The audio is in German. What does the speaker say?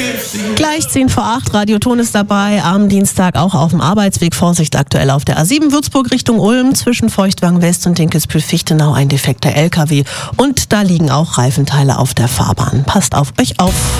Gleich 7:10, Radio Ton ist dabei. Am Dienstag auch auf dem Arbeitsweg. Vorsicht aktuell auf der A7 Würzburg Richtung Ulm zwischen Feuchtwangen West und Dinkelsbühl-Fichtenau ein defekter LKW. Und da liegen auch Reifenteile auf der Fahrbahn. Passt auf euch auf.